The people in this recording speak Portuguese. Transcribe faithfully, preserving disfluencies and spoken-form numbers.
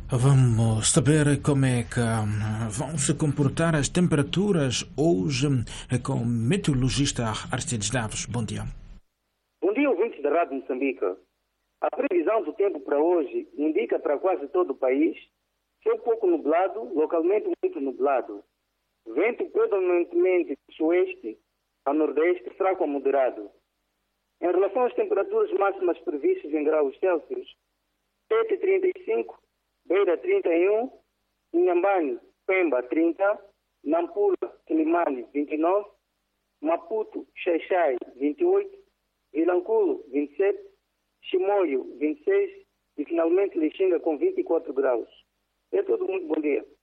Vamos saber como é que hum, vão se comportar as temperaturas hoje hum, com o meteorologista Aristides Naves. Bom dia. Bom dia, ouvintes da Rádio Moçambique. A previsão do tempo para hoje indica para quase todo o país céu pouco nublado, localmente muito nublado. Vento predominantemente do sueste a nordeste, fraco a moderado. Em relação às temperaturas máximas previstas em graus Celsius, Tete trinta e cinco, Beira trinta e um, Inhambane, Pemba trinta, Nampula, Quilimane vinte e nove, Maputo, Xaixai vinte e oito, Vilanculo vinte e sete, Chimoio vinte e seis e finalmente Lixinga com vinte e quatro graus. É tudo, muito bom dia.